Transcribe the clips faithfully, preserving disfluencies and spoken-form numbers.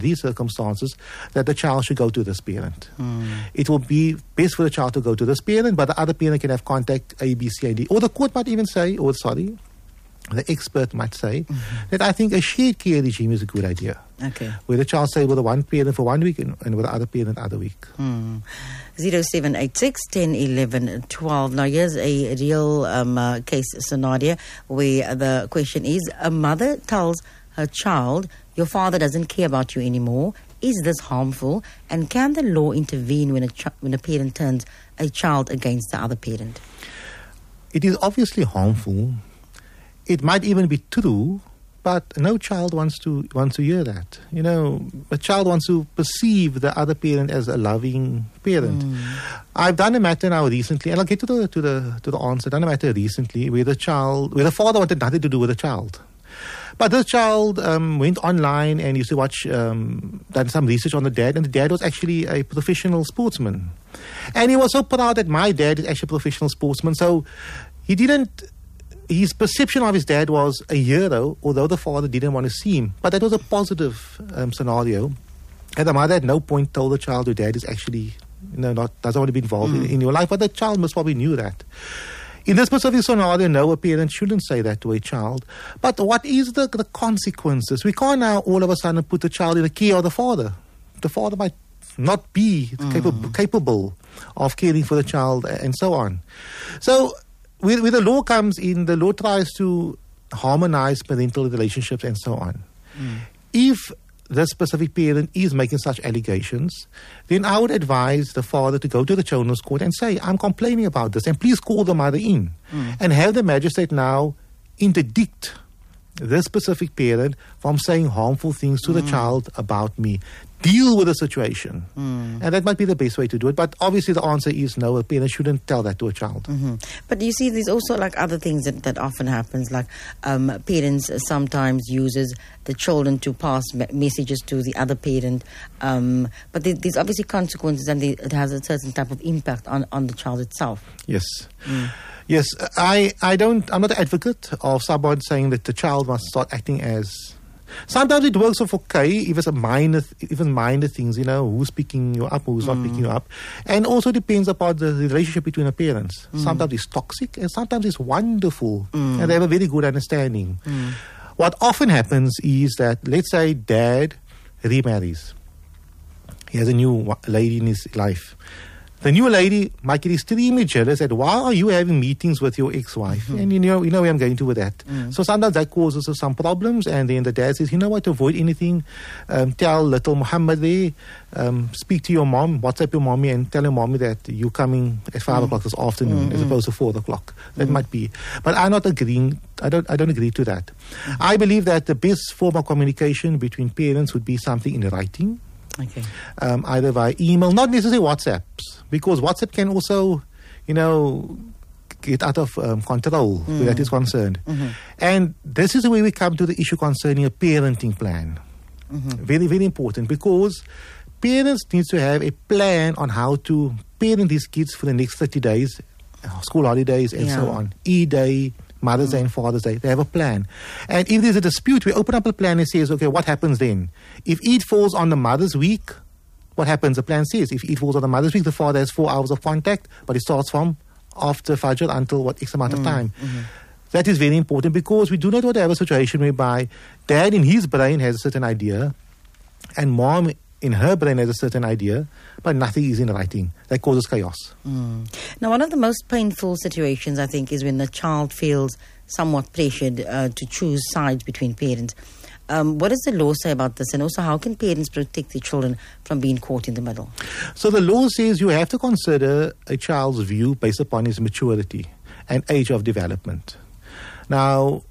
these circumstances, that the child should go to this parent. Mm. It will be best for the child to go to this parent, but the other parent can have contact A, B, C, and D. Or the court might even say, or sorry, the expert might say, mm-hmm. that I think a shared care regime is a good idea. Okay. Where the child stay with the one parent for one week and, and with the other parent the other week. Mm. zero seven eight six, one zero, one one, twelve. Now, here's a real um, uh, case scenario where the question is, a mother tells her child, your father doesn't care about you anymore. Is this harmful? And can the law intervene when a, ch- when a parent turns a child against the other parent? It is obviously harmful. It might even be true, but no child wants to wants to hear that. You know, a child wants to perceive the other parent as a loving parent. Mm. I've done a matter now recently, and I'll get to the to the to the answer. I've done a matter recently where the child, where the father wanted nothing to do with the child. But this child um, went online and used to watch, um, done some research on the dad, and the dad was actually a professional sportsman. And he was so proud that my dad is actually a professional sportsman. So he didn't, his perception of his dad was a hero, although the father didn't want to see him. But that was a positive um, scenario. And the mother at no point told the child your dad is actually, you know, not, doesn't want to be involved mm. in, in your life. But the child most probably knew that. In this specific scenario, no, a parent shouldn't say that to a child. But what is the, the consequences? We can't now all of a sudden put the child in the care of the father. The father might not be mm. capable, capable of caring for the child and so on. So when, when the law comes in, the law tries to harmonize parental relationships and so on. Mm. If the specific parent is making such allegations, then I would advise the father to go to the children's court and say, I'm complaining about this, and please call the mother in. Mm. And have the magistrate now interdict this specific parent from saying harmful things to mm. the child about me. Deal with the situation. Mm. And that might be the best way to do it. But obviously the answer is no, a parent shouldn't tell that to a child. Mm-hmm. But you see, there's also like other things that, that often happens, like um, parents sometimes uses the children to pass me- messages to the other parent. Um, but there, there's obviously consequences, and they, it has a certain type of impact on, on the child itself. Yes. Mm. Yes, I, I don't, I'm not an advocate of someone saying that the child must start acting as... Sometimes it works off okay if it's a minor, even minor things, you know, who's picking you up, who's mm. not picking you up. And also depends upon the relationship between the parents. Mm. Sometimes it's toxic and sometimes it's wonderful. Mm. And they have a very good understanding. Mm. What often happens is that, let's say dad remarries. He has a new lady in his life. The new lady might get extremely jealous that why are you having meetings with your ex-wife? Mm-hmm. And you know, you know where I'm going to with that. Mm. So sometimes that causes some problems, and then the dad says, you know what, to avoid anything, um, tell little Muhammad there, um, speak to your mom, WhatsApp your mommy and tell your mommy that you're coming at five mm. o'clock this afternoon mm-hmm. as opposed to four o'clock. That mm. might be. But I'm not agreeing, I don't, I don't agree to that. Mm. I believe that the best form of communication between parents would be something in writing. Okay. Um, either via email, not necessarily WhatsApps, because WhatsApp can also, you know, get out of um, control mm. where that is concerned. Mm-hmm. And this is where we come to the issue concerning a parenting plan. Mm-hmm. Very, very important, because parents need to have a plan on how to parent these kids for the next thirty days, school holidays and yeah. so on, E-Day, Mother's mm. Day and Father's Day. They have a plan. And if there's a dispute, we open up a plan and says, okay, what happens then? If Eid falls on the mother's week, what happens? The plan says, if Eid falls on the mother's week, the father has four hours of contact, but it starts from after Fajr until what X amount mm. of time. Mm-hmm. That is very important, because we do not want to have a situation whereby dad in his brain has a certain idea and mom in her brain has a certain idea, but nothing is in writing. That causes chaos. Mm. Now, one of the most painful situations, I think, is when the child feels somewhat pressured uh, to choose sides between parents. Um, what does the law say about this? And also, how can parents protect their children from being caught in the middle? So the law says you have to consider a child's view based upon his maturity and age of development. Now,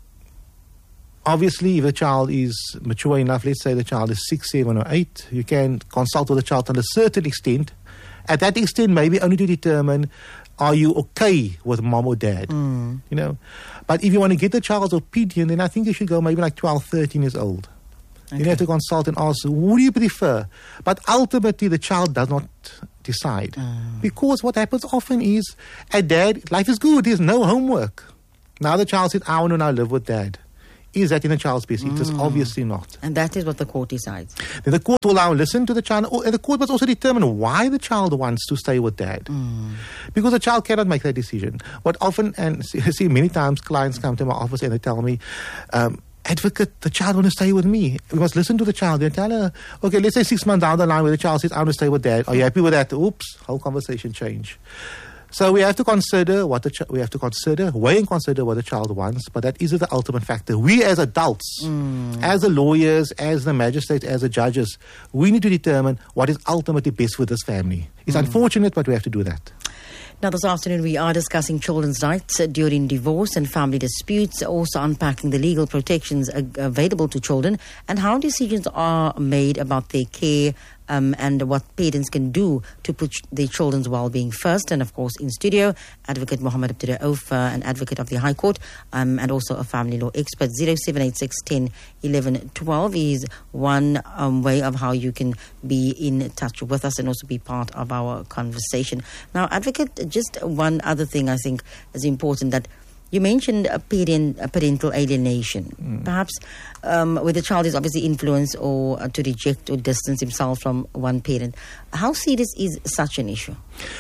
obviously, if the child is mature enough, let's say the child is six, seven, or eight, you can consult with the child to a certain extent. At that extent, maybe only to determine, are you okay with mom or dad? Mm. You know, but if you want to get the child's opinion, then I think you should go maybe like twelve, thirteen years old. Okay. You have to consult and ask, who do you prefer? But ultimately, the child does not decide. Mm. Because what happens often is, at dad, life is good, there's no homework. Now the child says, I want to now live with dad. is that in the child's best interest? Mm. Obviously not. And that is what the court decides. Then the court will now listen to the child, and the court must also determine why the child wants to stay with dad. Mm. Because the child cannot make that decision. What often, and see, many times clients come to my office and they tell me, um, advocate, the child wants to stay with me. We must listen to the child. They tell her, okay, let's say six months down the line where the child says, I want to stay with dad. Are you happy with that? Oops, whole conversation change. So we have to consider what the ch- we have to consider, weigh and consider what the child wants, but that isn't the ultimate factor. We as adults, mm. as the lawyers, as the magistrates, as the judges, we need to determine what is ultimately best for this family. It's mm. unfortunate, but we have to do that. Now, this afternoon, we are discussing children's rights uh, during divorce and family disputes, also unpacking the legal protections uh, available to children and how decisions are made about their care um, and what parents can do to put ch- their children's well-being first. And, of course, in studio, Advocate Mohammed Abdullah Auf, uh, an advocate of the High Court um, and also a family law expert. zero seven eight six, one zero, one one, one two is one um, way of how you can be in touch with us and also be part of our conversation. Now, Advocate, just one other thing I think is important, that you mentioned a, parent, a parental alienation. Mm. Perhaps um, where the child is obviously influenced or uh, to reject or distance himself from one parent. How serious is such an issue?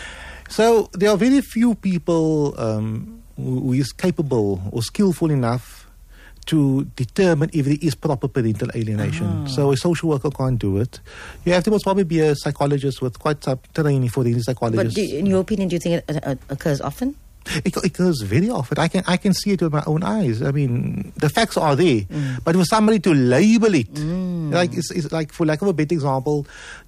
So there are very few people um, who, who is capable or skillful enough to determine if there is proper parental alienation. Ah. So a social worker can't do it. You have to most probably be a psychologist with quite some training for the psychologists. But do, in your opinion, do you think it uh, occurs often? It, it occurs very often. I can I can see it with my own eyes. I mean, the facts are there, mm. but for somebody to label it, mm. like it's, it's like, for lack of a better example,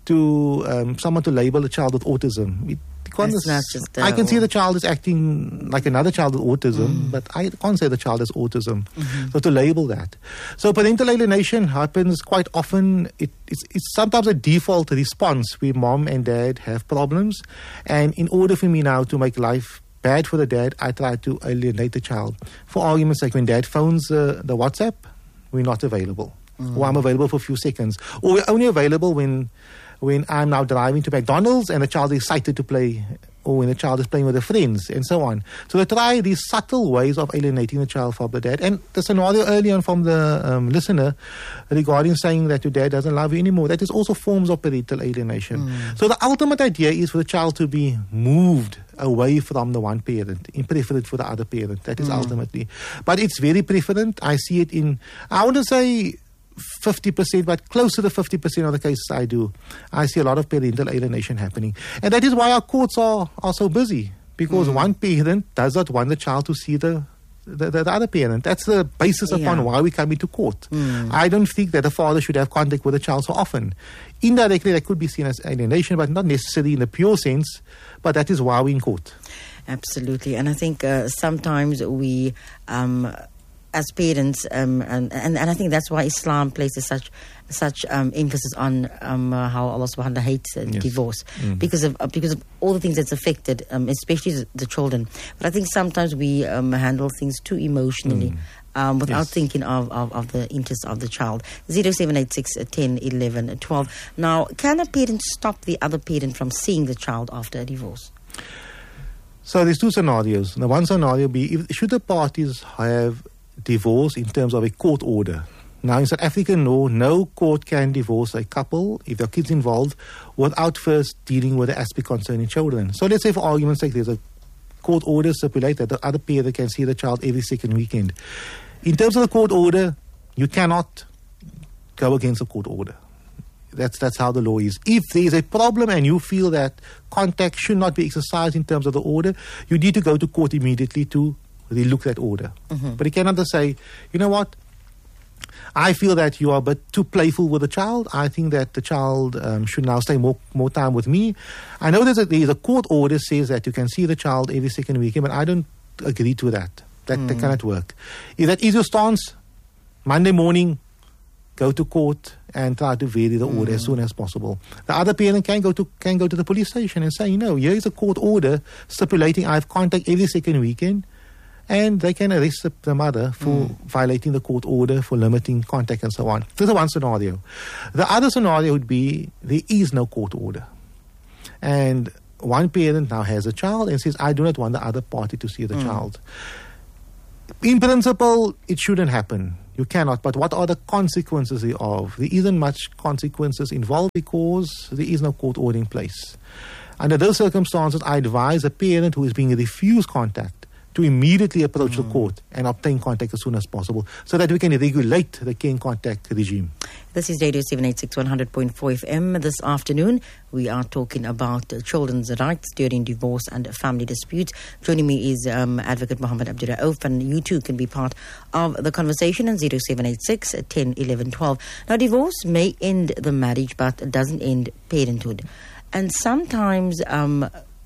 to um, someone to label a child with autism. It, It's not just, uh, I can see the child is acting like another child with autism, mm. but I can't say the child has autism. Mm-hmm. So to label that. So parental alienation happens quite often. It, it's, it's sometimes a default response where mom and dad have problems. And in order for me now to make life bad for the dad, I try to alienate the child. For argument's sake, when dad phones uh, the WhatsApp, we're not available. Mm. Or I'm available for a few seconds. Or we're only available when... when I'm now driving to McDonald's and the child is excited to play, or when the child is playing with their friends, and so on. So they try these subtle ways of alienating the child from the dad. And the scenario earlier on from the um, listener regarding saying that your dad doesn't love you anymore, that is also forms of parental alienation. Mm. So the ultimate idea is for the child to be moved away from the one parent, in preference for the other parent. That is mm. ultimately. But it's very preferent. I see it in, I wouldn't say fifty percent, but closer to fifty percent of the cases I do, I see a lot of parental alienation happening. And that is why our courts are, are so busy, because mm. one parent does not want the child to see the the, the, the other parent. That's the basis upon yeah. why we come into court. Mm. I don't think that the father should have contact with the child so often. Indirectly, that could be seen as alienation, but not necessarily in the pure sense, but that is why we're in court. Absolutely. And I think uh, sometimes we... Um, as parents, um, and, and and I think that's why Islam places such such um, emphasis on um, uh, how Allah subhanahu wa ta'ala hates uh, yes. divorce, mm-hmm. because of uh, because of all the things that's affected, um, especially the, the children. But I think sometimes we um, handle things too emotionally. Mm. Um, without yes. thinking of, of, of the interests of the child. zero seven eight six, one zero, one one, one two. Now, can a parent stop the other parent from seeing the child after a divorce? So there's two scenarios. The one scenario be, if, should the parties have divorce in terms of a court order. Now, in South African law, no court can divorce a couple, if there are kids involved, without first dealing with the aspect concerning children. So let's say, for argument's sake, there's a court order stipulate that the other parent can see the child every second weekend. In terms of the court order, you cannot go against the court order. That's that's how the law is. If there is a problem and you feel that contact should not be exercised in terms of the order, you need to go to court immediately to relook that order. Mm-hmm. But you cannot just say, you know what, I feel that you are a bit too playful with the child. I think that the child um, should now stay more more time with me. I know there's a, there's a court order says that you can see the child every second weekend, but I don't agree to that. That, mm. that cannot work. If that is your stance, Monday morning, go to court and try to vary the order mm. as soon as possible. The other parent can go to can go to the police station and say, you know, here is a court order stipulating I have contact every second weekend. And they can arrest the mother for mm. violating the court order, for limiting contact and so on. This is one scenario. The other scenario would be there is no court order. And one parent now has a child and says, I do not want the other party to see the mm. child. In principle, it shouldn't happen. You cannot. But what are the consequences thereof? There isn't much consequences involved because there is no court order in place. Under those circumstances, I advise a parent who is being refused contact to immediately approach mm. the court and obtain contact as soon as possible so that we can regulate the care and contact regime. This is Radio seven eighty-six one hundred point four F M. This afternoon, we are talking about uh, children's rights during divorce and family disputes. Joining me is um, Advocate Mohammed Abdul Rauf, and you too can be part of the conversation on zero seven eight six, ten, eleven, twelve. Now, divorce may end the marriage, but it doesn't end parenthood. And sometimes... Um,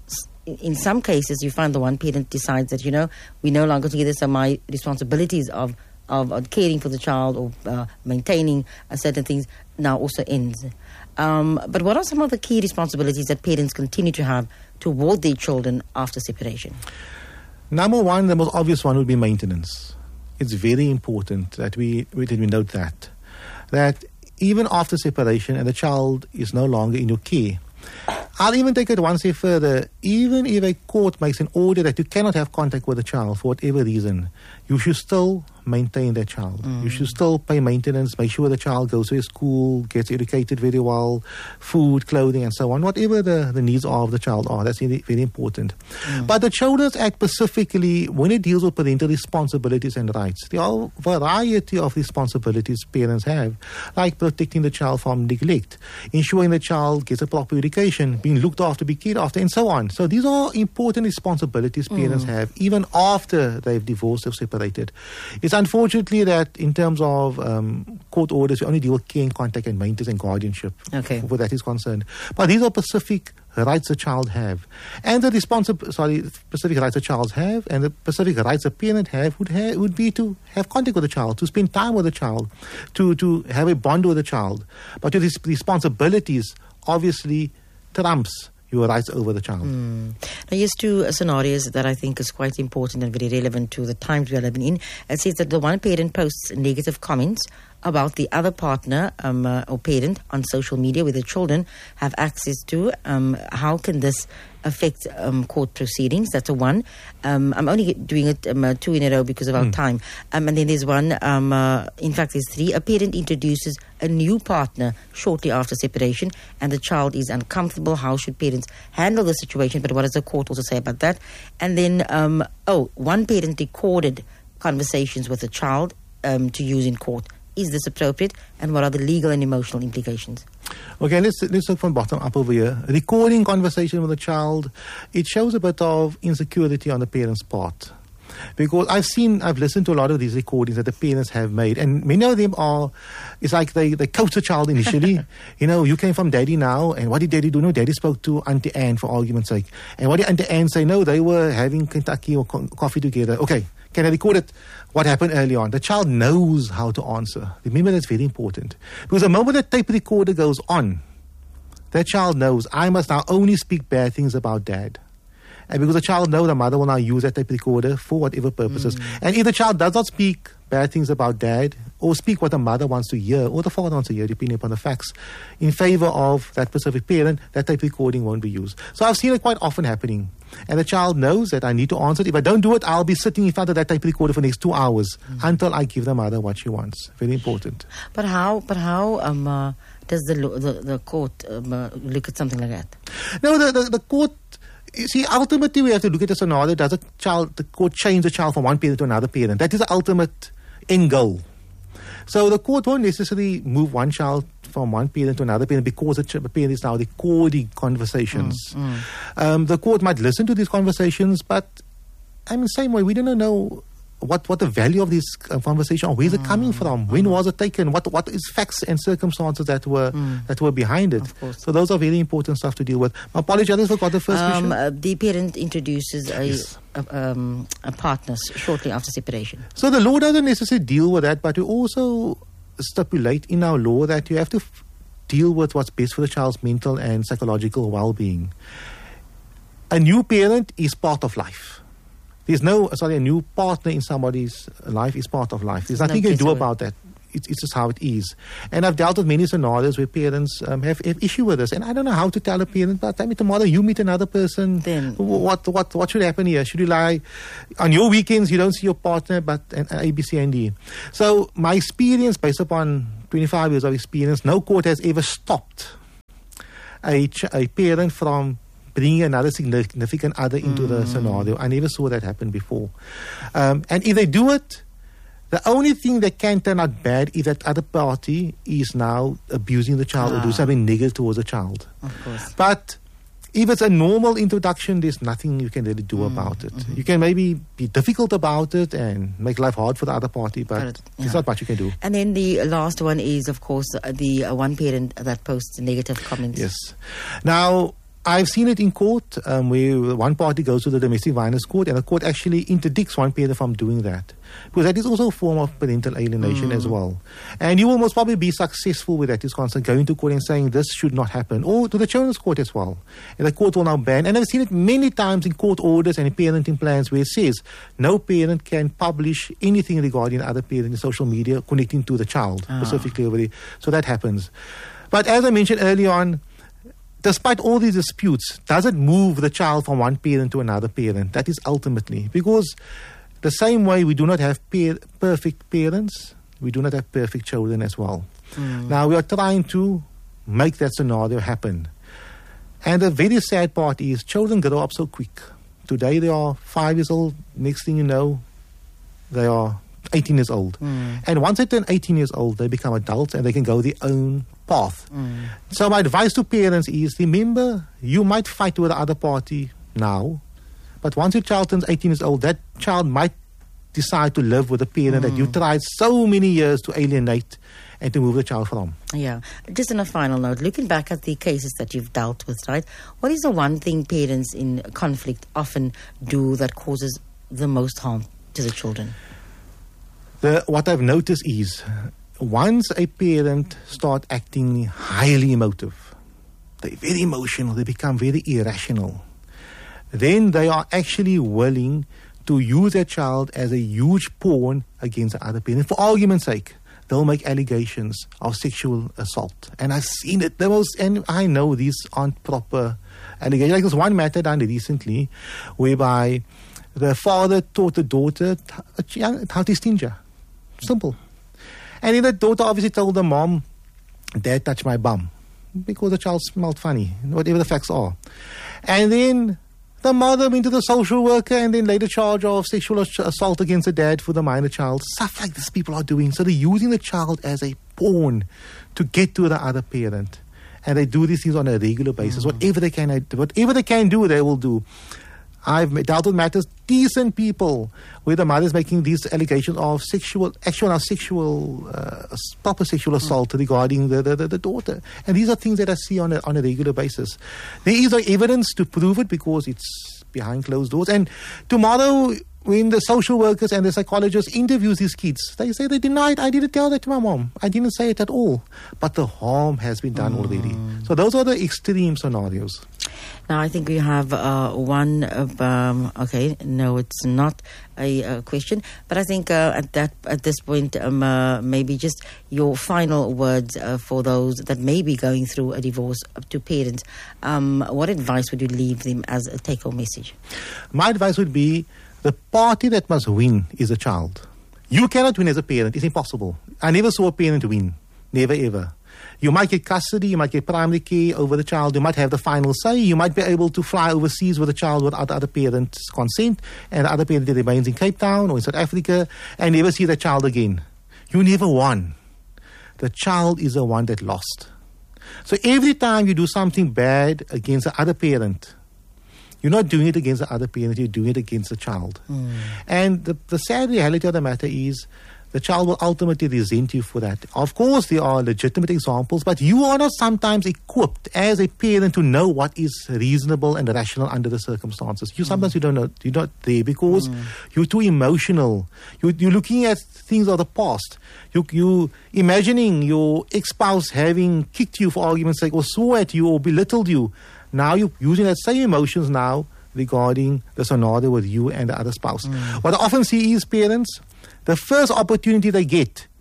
in some cases, you find the one parent decides that, you know, we're no longer together, so my responsibilities of, of, of caring for the child or uh, maintaining uh, certain things now also ends. Um, but what are some of the key responsibilities that parents continue to have toward their children after separation? Number one, the most obvious one would be maintenance. It's very important that we, that we note that. That even after separation and the child is no longer in your care, I'll even take it one step further. Even if a court makes an order that you cannot have contact with the child for whatever reason, you should still maintain that child. Mm. You should still pay maintenance, make sure the child goes to a school, gets educated very well, food, clothing, and so on. Whatever the, the needs of the child are, that's very, very important. Mm. But the Children's Act specifically, when it deals with parental responsibilities and rights, there are a variety of responsibilities parents have, like protecting the child from neglect, ensuring the child gets a proper education, being looked after, be cared after, and so on. So these are important responsibilities parents mm. have, even after they've divorced or separated. It's unfortunately that in terms of um, court orders, we only deal with care and contact and maintenance and guardianship, okay, where that is concerned. But these are specific rights a child have, and the responsible sorry specific rights a child have, and the specific rights a parent have would have would be to have contact with the child, to spend time with the child, to to have a bond with the child. But your responsibilities obviously trumps your rights over the child. Mm. Now, here's two uh, scenarios that I think is quite important and very relevant to the times we are living in. It says that the one parent posts negative comments about the other partner um, uh, or parent on social media where the children have access to. Um, how can this affect um, court proceedings? That's a one. Um, I'm only doing it um, uh, two in a row because of our mm. time. Um, and then there's one, um, uh, in fact, there's three. A parent introduces a new partner shortly after separation and the child is uncomfortable. How should parents handle the situation? But what does the court also say about that? And then, um, oh, one parent recorded conversations with the child um, to use in court. Is this appropriate, and what are the legal and emotional implications? Okay, let's let's look from bottom up over here. Recording conversation with a child, it shows a bit of insecurity on the parent's part. Because I've seen, I've listened to a lot of these recordings that the parents have made, and many of them are, it's like they, they coach the child initially. You know, you came from daddy now, and what did daddy do? No, daddy spoke to Auntie Anne for argument's sake. And what did Auntie Anne say? No, they were having Kentucky or co- coffee together. Okay, can I record it? What happened early on? The child knows how to answer. Remember, that's very important. Because the moment the tape recorder goes on, that child knows, I must now only speak bad things about dad. And because the child knows the mother will now use that tape recorder for whatever purposes. Mm. And if the child does not speak bad things about dad, or speak what the mother wants to hear, or the father wants to hear, depending upon the facts, in favor of that specific parent, that tape recording won't be used. So I've seen it quite often happening. And the child knows that I need to answer it. If I don't do it, I'll be sitting in front of that tape recorder for the next two hours mm. until I give the mother what she wants. Very important. But how, but how um, uh, does the, the, the court um, uh, look at something like that? No, the, the, the court... You see, ultimately, we have to look at the scenario. Does a child, the court change the child from one parent to another parent? That is the ultimate end goal. So the court won't necessarily move one child from one parent to another parent because the parent is now recording conversations. Mm, mm. Um, the court might listen to these conversations, but I mean, same way, we don't know what, what the value of this uh, conversation, or where's mm, it coming from? When mm. was it taken? What what is facts and circumstances that were mm. that were behind it? So those are very important stuff to deal with. My apologies, I forgot the first um, question. Uh, the parent introduces a, yes. a, um, a partner shortly after separation. So the law doesn't necessarily deal with that, but we also stipulate in our law that you have to f- deal with what's best for the child's mental and psychological well-being. A new parent is part of life. There's no, sorry, a new partner in somebody's life is part of life. There's nothing no you can do about that. it's, it's just how it is. And I've dealt with many scenarios where parents um, have, have issue with this. And I don't know how to tell a parent, but I mean, tomorrow you meet another person. Then what what what should happen here? Should you lie on your weekends? You don't see your partner, but and, uh, A, B, C, and D. So my experience, based upon twenty-five years of experience, no court has ever stopped a, ch- a parent from bringing another significant other into mm. the scenario. I never saw that happen before. Um, and if they do it, the only thing that can turn out bad is that other party is now abusing the child ah. or do something negative towards the child. Of course. But if it's a normal introduction, there's nothing you can really do mm, about it. Mm-hmm. You can maybe be difficult about it and make life hard for the other party, but, but yeah. there's not much you can do. And then the last one is, of course, uh, the uh, one parent that posts negative comments. Yes. Now, I've seen it in court um, where one party goes to the domestic violence court and the court actually interdicts one parent from doing that. Because that is also a form of parental alienation mm. as well. And you will most probably be successful with that. It's constant going to court and saying this should not happen. Or to the children's court as well. And the court will now ban. And I've seen it many times in court orders and in parenting plans where it says no parent can publish anything regarding other parent in social media connecting to the child ah. specifically over there. So that happens. But as I mentioned early on, despite all these disputes, does it move the child from one parent to another parent? That is ultimately. Because the same way we do not have per- perfect parents, we do not have perfect children as well. Mm. Now, we are trying to make that scenario happen. And the very sad part is children grow up so quick. Today they are five years old. Next thing you know, they are eighteen years old. Mm. And once they turn eighteen years old, they become adults and they can go their own path. Mm. So my advice to parents is, remember, you might fight with the other party now, but once your child turns eighteen years old, that child might decide to live with a parent mm. that you tried so many years to alienate and to move the child from. Yeah. Just on a final note, looking back at the cases that you've dealt with, right, what is the one thing parents in conflict often do that causes the most harm to the children? The, what I've noticed is, once a parent start acting highly emotive, they're very emotional, they become very irrational, then they are actually willing to use their child as a huge pawn against the other parent. For argument's sake, they'll make allegations of sexual assault. And I've seen it the most, and I know these aren't proper allegations. Like there's one matter done recently whereby the father taught the daughter how to stinge. Simple. And then the daughter obviously told the mom, Dad touched my bum, because the child smelled funny, whatever the facts are. And then the mother went to the social worker and then laid a charge of sexual assault against the dad for the minor child. Stuff like this people are doing. So they're using the child as a pawn to get to the other parent. And they do these things on a regular basis. Mm. Whatever they can, whatever they can do, they will do. I've dealt with matters, decent people, where the mother is making these allegations of sexual, actual sexual, uh, proper sexual assault mm. regarding the, the, the daughter. And these are things that I see on a, on a regular basis. There is no evidence to prove it because it's behind closed doors. And tomorrow, when the social workers and the psychologists interviews these kids, they say they denied, I didn't tell that to my mom. I didn't say it at all. But the harm has been done mm. already. So those are the extreme scenarios. Now, I think we have uh, one, of, um, okay, no, it's not a uh, question, but I think uh, at that at this point, um, uh, maybe just your final words uh, for those that may be going through a divorce to parents. Um, what advice would you leave them as a take-home message? My advice would be, the party that must win is the child. You cannot win as a parent. It's impossible. I never saw a parent win. Never, ever. You might get custody, you might get primary care over the child, you might have the final say, you might be able to fly overseas with the child without the other parent's consent, and the other parent remains in Cape Town or in South Africa, and never see the child again. You never won. The child is the one that lost. So every time you do something bad against the other parent, you're not doing it against the other parent, you're doing it against the child. Mm. And the, the sad reality of the matter is, the child will ultimately resent you for that. Of course, there are legitimate examples, but you are not sometimes equipped as a parent to know what is reasonable and rational under the circumstances. You sometimes mm. you don't know, you're not there because mm. you're too emotional. You, you're looking at things of the past. You, you imagining your ex-spouse having kicked you, for argument's sake, or swore at you or belittled you. Now you're using that same emotions now regarding the scenario with you and the other spouse. Mm. What I often see is parents, the first opportunity they get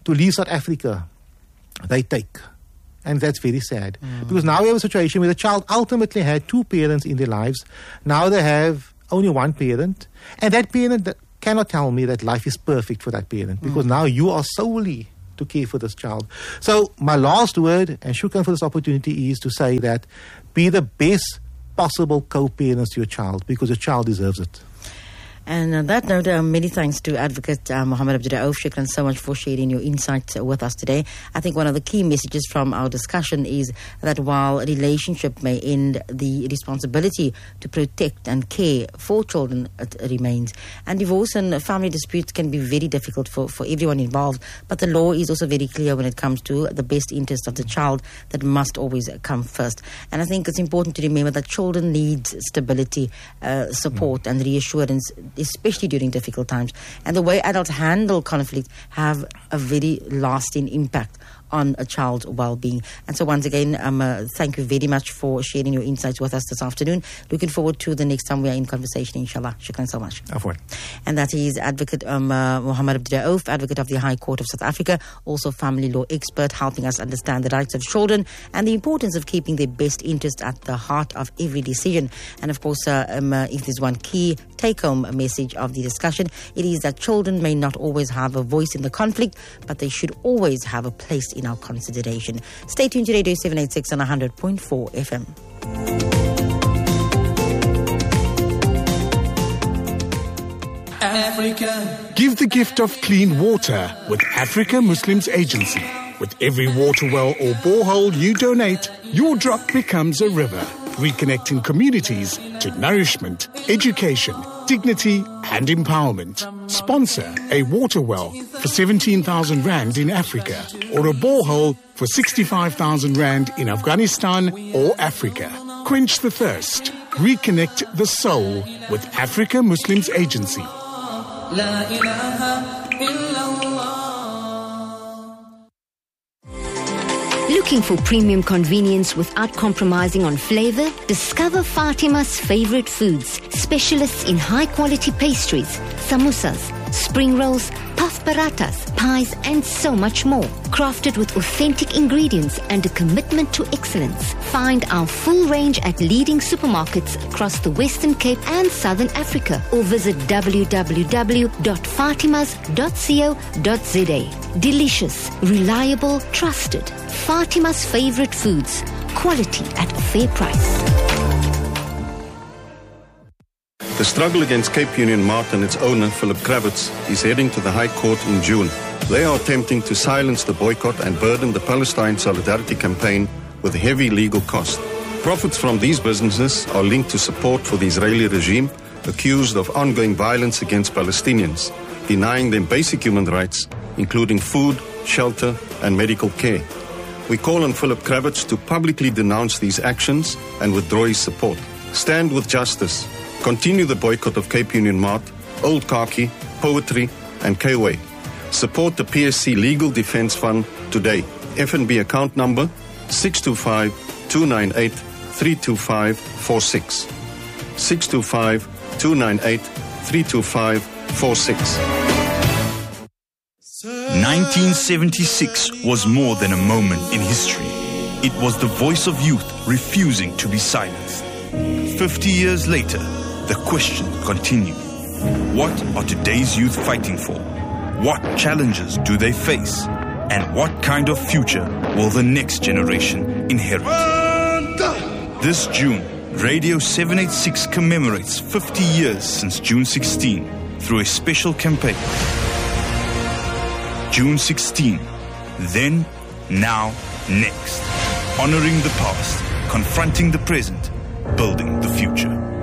to leave South Africa, they take. And that's very sad. Mm. Because now we have a situation where the child ultimately had two parents in their lives. Now they have only one parent. And that parent cannot tell me that life is perfect for that parent. Because mm. now you are solely to care for this child. So my last word, and shukran for this opportunity, is to say that be the best possible co-parents to your child, because your child deserves it. And on that note, uh, many thanks to Advocate uh, Mohammed Abdur Rauf. Shukran so much for sharing your insights uh, with us today. I think one of the key messages from our discussion is that while a relationship may end, the responsibility to protect and care for children it remains. And divorce and family disputes can be very difficult for, for everyone involved, but the law is also very clear when it comes to the best interest of the child that must always come first. And I think it's important to remember that children need stability, uh, support mm. and reassurance, especially during difficult times. And the way adults handle conflict have a very lasting impact on a child's well-being. And so once again, um, uh, thank you very much for sharing your insights with us this afternoon. Looking forward to the next time we are in conversation, inshallah. Shukran so much. Afwan. And that is Advocate um, uh, Mohammed Abdur Rauf, Advocate of the High Court of South Africa, also family law expert, helping us understand the rights of children and the importance of keeping their best interest at the heart of every decision. And of course, uh, um, uh, if there's one key take-home message of the discussion, it is that children may not always have a voice in the conflict, but they should always have a place in our consideration. Stay tuned to Radio seven eighty-six on one hundred point four F M. Africa. Give the gift of clean water with Africa Muslims Agency. With every water well or borehole you donate, your drop becomes a river, reconnecting communities to nourishment, education, dignity and empowerment. Sponsor a water well for seventeen thousand rand in Africa or a borehole for sixty-five thousand rand in Afghanistan or Africa. Quench the thirst. Reconnect the soul with Africa Muslims Agency. La ilaha illallah. Looking for premium convenience without compromising on flavor? Discover Fatima's favorite foods, specialists in high-quality pastries, samosas, spring rolls, puff parathas, pies, and so much more. Crafted with authentic ingredients and a commitment to excellence. Find our full range at leading supermarkets across the Western Cape and Southern Africa, or visit w w w dot fatimas dot co dot z a. Delicious, reliable, trusted. Fatima's favorite foods. Quality at a fair price. The struggle against Cape Union Mart and its owner, Philip Kravitz, is heading to the High Court in June. They are attempting to silence the boycott and burden the Palestine Solidarity Campaign with heavy legal costs. Profits from these businesses are linked to support for the Israeli regime, accused of ongoing violence against Palestinians, denying them basic human rights, including food, shelter, and medical care. We call on Philip Kravitz to publicly denounce these actions and withdraw his support. Stand with justice. Continue the boycott of Cape Union Mart, Old Khaki, Poetry, and K-Way. Support the P S C Legal Defence Fund today. F N B account number six two five, two nine eight, three two five four six. six two five, two nine eight, three two five four six. nineteen seventy-six was more than a moment in history. It was the voice of youth refusing to be silenced. Fifty years later, the question continues. What are today's youth fighting for? What challenges do they face? And what kind of future will the next generation inherit? This June, Radio seven eighty-six commemorates fifty years since June sixteenth through a special campaign. June sixteenth, then, now, next. Honoring the past, confronting the present, building the future.